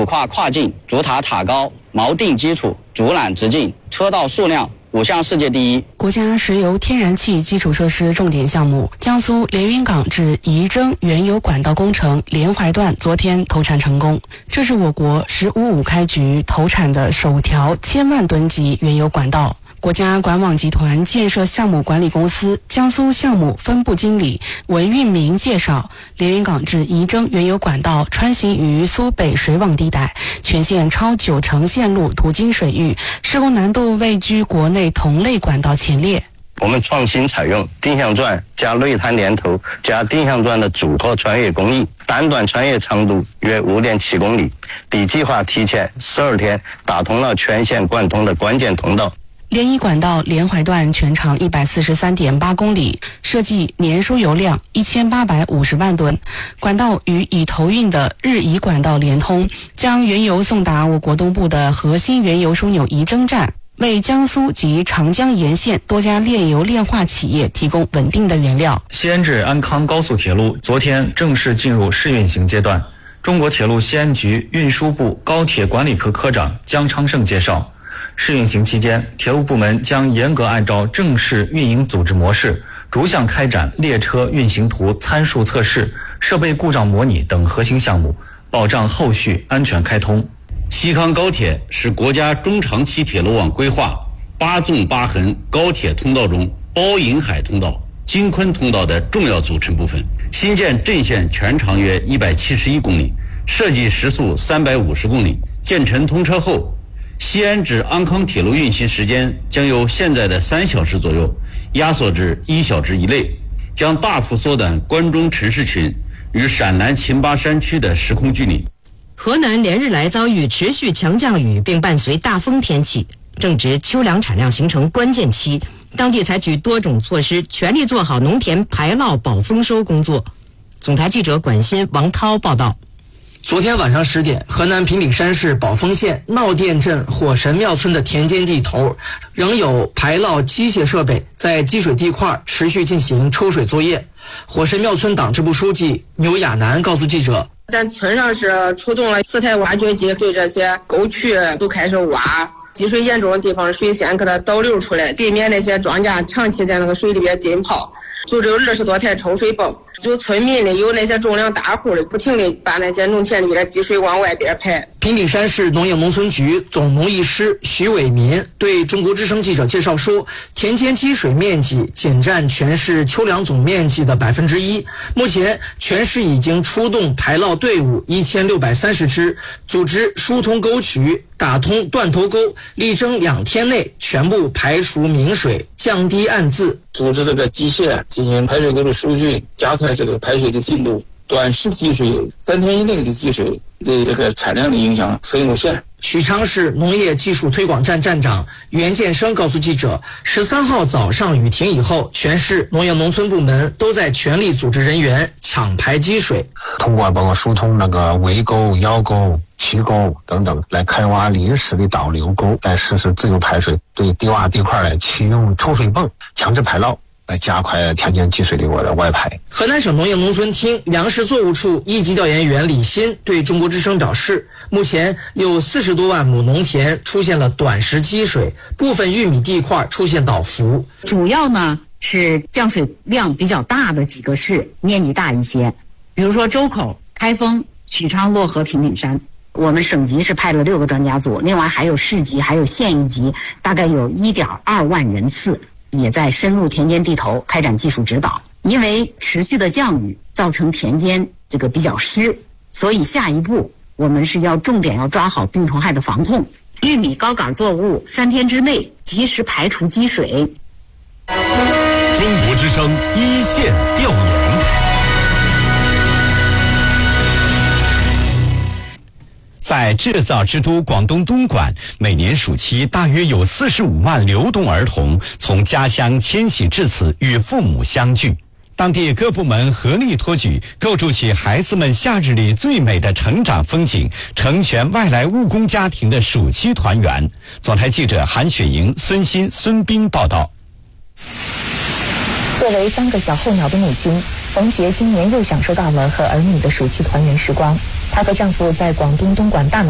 主跨跨境，主塔塔高，锚定基础，主缆直径，车道数量5项世界第一。 国家石油天然气基础设施重点项目江苏连云港至仪征原油管道工程连淮段昨天投产成功，这是我国“15-5”开局投产的首条1000万吨级原油管道。国家管网集团建设项目管理公司江苏项目分部经理文运明介绍，连云港至仪征原油管道穿行于苏北水网地带，全线超90%线路途经水域，施工难度位居国内同类管道前列。 我们创新采用定向钻加内滩连头加定向钻的主托穿越工艺，单段穿越长度约5.7公里，比计划提前12天打通了全线贯通的关键通道。 连仪管道连淮段全长143.8公里，设计年输油量1850万吨。管道与已投运的日仪管道连通，将原油送达我国东部的核心原油枢纽仪征站，为江苏及长江沿线多家炼油炼化企业提供稳定的原料。 西安至安康高速铁路昨天正式进入试运行阶段。中国铁路西安局运输部高铁管理科科长姜昌胜介绍，试运行期间，铁路部门将严格按照正式运营组织模式，逐项开展列车运行图参数测试、设备故障模拟等核心项目，保障后续安全开通。 西康高铁是国家中长期铁路网规划8纵8横高铁通道中包银海通道、京昆通道的重要组成部分。新建阵线全长约171公里，设计时速350公里。建成通车后，西安至安康铁路运行时间将由现在的3小时左右压缩至1小时以内，将大幅缩短关中城市群与陕南秦巴山区的时空距离。 河南连日来遭遇持续强降雨，并伴随大风天气，正值秋粮产量形成关键期，当地采取多种措施，全力做好农田排涝保丰收工作。总台记者管新、王涛报道。 昨天晚上10点，河南平顶山市宝丰县闹店镇火神庙村的田间地头，仍有排涝机械设备在积水地块持续进行抽水作业。火神庙村党支部书记牛亚楠告诉记者， 咱村上是出动了4台挖掘机，对这些沟渠都开始挖，积水严重的地方水先给它导流出来，避免那些庄稼长期在那个水里边浸泡。就只有20多台抽水泵，就村民里有那些重量大户的，不停地把那些农田里面的积水往外边排。 平顶山市农业农村局总农艺师徐伟民对中国之声记者介绍说，田间积水面积仅占全市秋粮总面积的1%。目前全市已经出动排涝队伍1630支，组织疏通沟渠，打通断头沟，力争2天内全部排除明水，降低暗渍。 组织这个机械进行排水沟的疏浚，加快这个排水的进度。短时积水3天以内的积水对这个产量的影响很有限。 许昌市农业技术推广站站长袁建生告诉记者，13号早上雨停以后，全市农业农村部门都在全力组织人员抢排积水， 通过包括疏通那个围沟、腰沟、渠沟等等，来开挖临时的导流沟，来实施自由排水，对低洼地块来启用抽水泵强制排涝，来加快田间积水的外排。 河南省农业农村厅粮食作物处一级调研员李鑫对中国之声表示，目前有40多万亩农田出现了短时积水，部分玉米地块出现倒伏。 主要呢是降水量比较大的几个市，面积大一些，比如说周口、开封、许昌、漯河、平顶山。我们省级是派了6个专家组，另外还有市级还有县一级，大概有1.2万人次，也在深入田间地头开展技术指导。因为持续的降雨造成田间这个比较湿，所以下一步我们是要重点要抓好病虫害的防控。玉米高杆作物3天之内及时排除积水。 中国之声一线调研。在制造之都广东东莞，每年暑期大约有45万流动儿童从家乡迁徙至此与父母相聚。当地各部门合力托举，构筑起孩子们夏日里最美的成长风景，成全外来务工家庭的暑期团圆。总台记者韩雪莹、孙鑫、孙斌报道。 作为3个小候鸟的母亲，冯杰今年又享受到了和儿女的暑期团圆时光。她和丈夫在广东东莞大